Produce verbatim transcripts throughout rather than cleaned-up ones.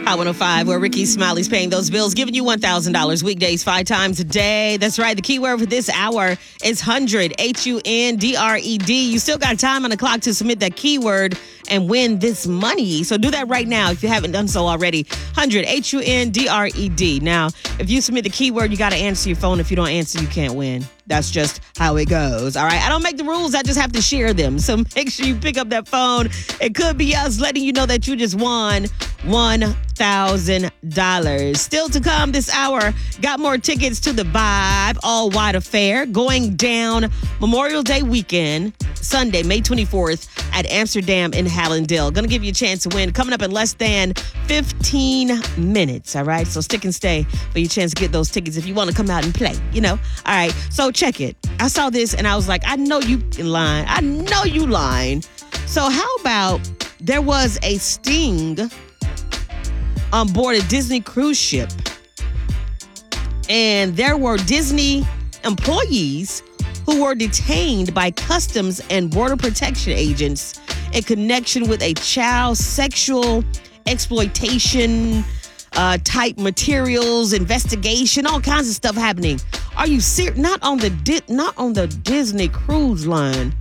Hot one oh five, where Ricky Smiley's paying those bills, giving you one thousand dollars weekdays five times a day. That's right. The keyword for this hour is hundred, H U N D R E D. You still got time on the clock to submit that keyword and win this money. So do that right now if you haven't done so already. hundred, H U N D R E D. Now, if you submit the keyword, you got to answer your phone. If you don't answer, you can't win. That's just how it goes. All right. I don't make the rules. I just have to share them. So make sure you pick up that phone. It could be us letting you know that you just won one thousand dollars. Still to come this hour, got more tickets to the Vibe All White Affair going down Memorial Day weekend, Sunday, May twenty-fourth at Amsterdam in Hallandale. Going to give you a chance to win coming up in less than fifteen minutes. All right. So stick and stay for your chance to get those tickets if you want to come out and play, you know. All right. So check it. I saw this and I was like, I know you lying. I know you lying. So how about there was a sting on board a Disney cruise ship, and there were Disney employees who were detained by customs and border protection agents in connection with a child sexual exploitation uh, type materials investigation, all kinds of stuff happening. Are you serious? Not on the Di- not on the Disney cruise line.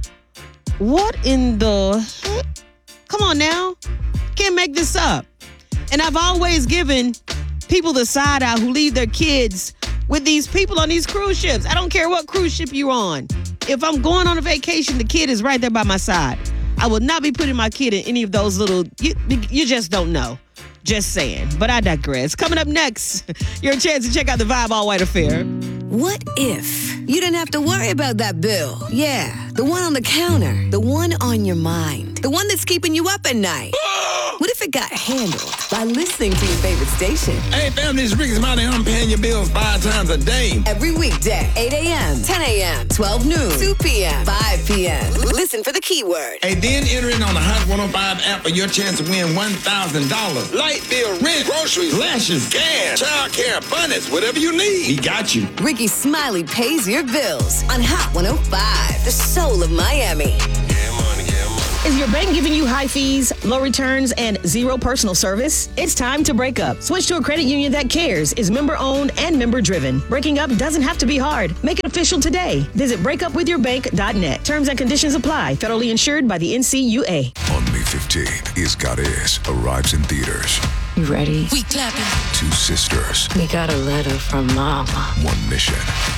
What in the heck? Come on now, can't make this up. And I've always given people the side eye who leave their kids with these people on these cruise ships. I don't care what cruise ship you're on. If I'm going on a vacation, the kid is right there by my side. I will not be putting my kid in any of those little, you, you just don't know. Just saying. But I digress. Coming up next, your chance to check out the Vibe All White Affair. What if you didn't have to worry about that bill? Yeah, the one on the counter, the one on your mind, the one that's keeping you up at night. What if it got handled by listening to your favorite station? Hey, fam, this is Ricky Smiley. I'm paying your bills five times a day. Every weekday, eight a.m., ten a.m., twelve noon, two p.m., five p.m. Listen for the keyword. And then enter it on the Hot one oh five app for your chance to win one thousand dollars. Light bill, rent, groceries, lashes, gas, child care, abundance, whatever you need. We got you. Ricky Smiley pays your bills on Hot one oh five, the soul of Miami. Yeah, money, yeah, money. Is your bank giving you high fees, low returns, and zero personal service? It's time to break up. Switch to a credit union that cares, is member-owned and member-driven. Breaking up doesn't have to be hard. Make it official today. Visit break up with your bank dot net. Terms and conditions apply. Federally insured by the N C U A. On May fifteenth, Is God Is arrives in theaters. You ready? We clapping. Two sisters. We got a letter from Mama. One mission.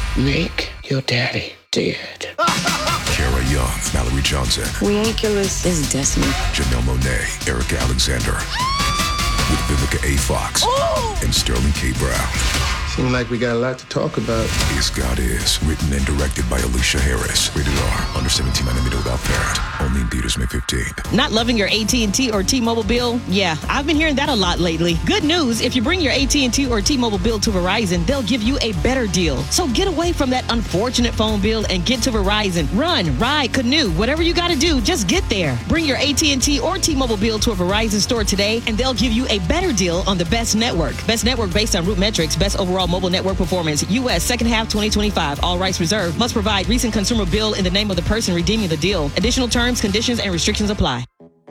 Make your daddy dead. Kara Young, Mallory Johnson. We ain't killers. This is Destiny. Janelle Monáe, Erica Alexander. With Vivica A. Fox. Ooh. And Sterling K. Brown. Seems like we got a lot to talk about. Is God Is, written and directed by Alicia Harris. Rated R, under seventeen, minor without parent. Only in theaters May fifteenth. Not loving your A T and T or T-Mobile bill? Yeah, I've been hearing that a lot lately. Good news, if you bring your A T and T or T-Mobile bill to Verizon, they'll give you a better deal. So get away from that unfortunate phone bill and get to Verizon. Run, ride, canoe, whatever you got to do, just get there. Bring your A T and T or T-Mobile bill to a Verizon store today, and they'll give you a better deal on the best network. Best network based on Root Metrics, best overall mobile network performance. U S second half twenty twenty-five. All rights reserved. Must provide recent consumer bill in the name of the person redeeming the deal. Additional terms, conditions, and restrictions apply.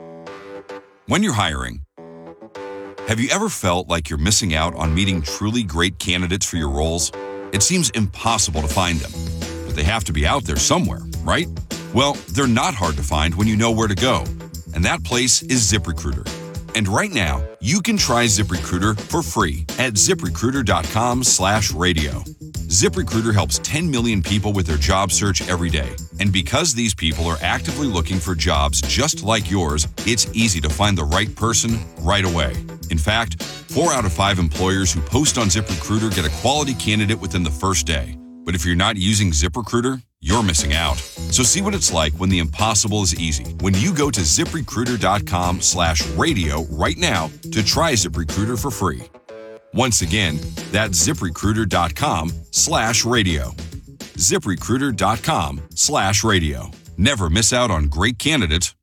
When you're hiring, have you ever felt like you're missing out on meeting truly great candidates for your roles? It seems impossible to find them, but they have to be out there somewhere, right? Well, they're not hard to find when you know where to go, and that place is ZipRecruiter. And right now, you can try ZipRecruiter for free at ZipRecruiter.com slash radio. ZipRecruiter helps ten million people with their job search every day. And because these people are actively looking for jobs just like yours, it's easy to find the right person right away. In fact, four out of five employers who post on ZipRecruiter get a quality candidate within the first day. But if you're not using ZipRecruiter, you're missing out. So see what it's like when the impossible is easy. When you go to ZipRecruiter.com slash radio right now to try ZipRecruiter for free. Once again, that's ZipRecruiter.com slash radio. ZipRecruiter.com slash radio. Never miss out on great candidates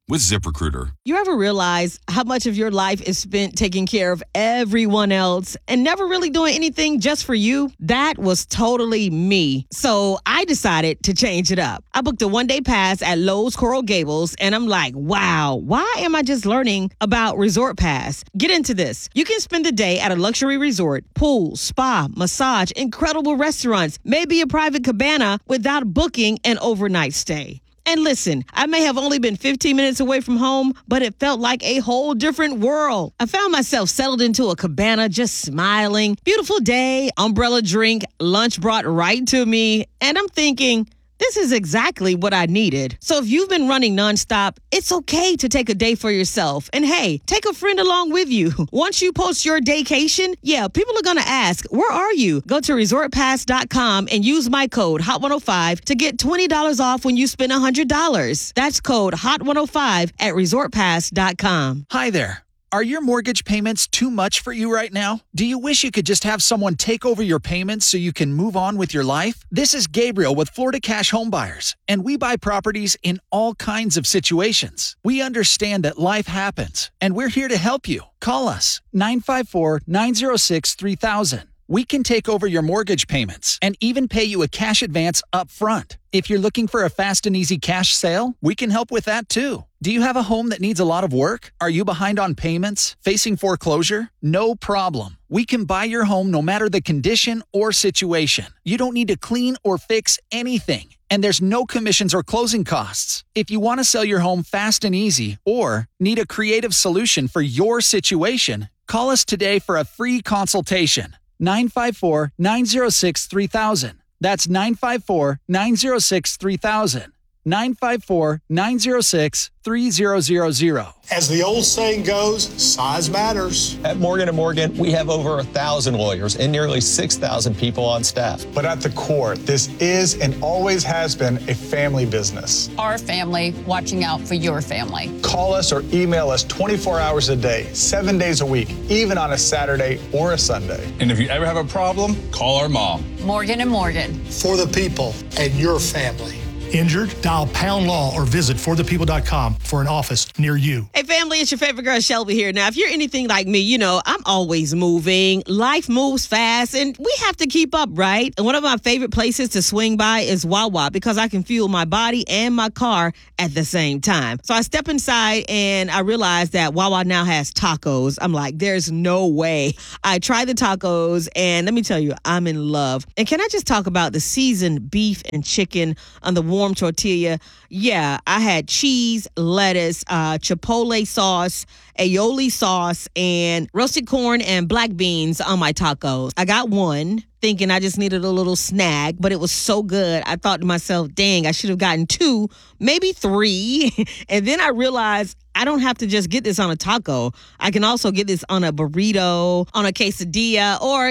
with ZipRecruiter. You ever realize how much of your life is spent taking care of everyone else and never really doing anything just for you? That was totally me. So I decided to change it up. I booked a one-day pass at Lowe's Coral Gables, and I'm like, wow, why am I just learning about Resort Pass? Get into this. You can spend the day at a luxury resort, pool, spa, massage, incredible restaurants, maybe a private cabana without booking an overnight stay. And listen, I may have only been fifteen minutes away from home, but it felt like a whole different world. I found myself settled into a cabana, just smiling. Beautiful day, umbrella drink, lunch brought right to me. And I'm thinking, this is exactly what I needed. So if you've been running nonstop, it's okay to take a day for yourself. And hey, take a friend along with you. Once you post your daycation, yeah, people are going to ask, where are you? Go to resort pass dot com and use my code hot one oh five to get twenty dollars off when you spend one hundred dollars. That's code hot one oh five at resort pass dot com. Hi there. Are your mortgage payments too much for you right now? Do you wish you could just have someone take over your payments so you can move on with your life? This is Gabriel with Florida Cash Home Buyers, and we buy properties in all kinds of situations. We understand that life happens, and we're here to help you. Call us nine five four, nine zero six, three thousand. We can take over your mortgage payments and even pay you a cash advance up front. If you're looking for a fast and easy cash sale, we can help with that too. Do you have a home that needs a lot of work? Are you behind on payments? Facing foreclosure? No problem. We can buy your home no matter the condition or situation. You don't need to clean or fix anything. And there's no commissions or closing costs. If you want to sell your home fast and easy or need a creative solution for your situation, call us today for a free consultation. nine five four, nine zero six, three thousand. That's nine five four, nine zero six, three thousand. nine five four, nine zero six, three thousand. As the old saying goes, size matters. At Morgan and Morgan, we have over a thousand lawyers and nearly six thousand people on staff. But at the core, this is and always has been a family business. Our family watching out for your family. Call us or email us twenty-four hours a day, seven days a week, even on a Saturday or a Sunday. And if you ever have a problem, call our mom. Morgan and Morgan. For the people and your family. Injured? Dial pound law or visit for the people dot com for an office near you. Hey, family, it's your favorite girl, Shelby here. Now, if you're anything like me, you know, I'm always moving. Life moves fast, and we have to keep up, right? And one of my favorite places to swing by is Wawa because I can fuel my body and my car at the same time. So I step inside, and I realize that Wawa now has tacos. I'm like, there's no way. I try the tacos, and let me tell you, I'm in love. And can I just talk about the seasoned beef and chicken on the warm tortilla? Yeah, I had cheese, lettuce, uh, chipotle sauce, aioli sauce, and roasted corn and black beans on my tacos. I got one, thinking I just needed a little snack, but it was so good. I thought to myself, dang, I should have gotten two, maybe three. And then I realized I don't have to just get this on a taco. I can also get this on a burrito, on a quesadilla, or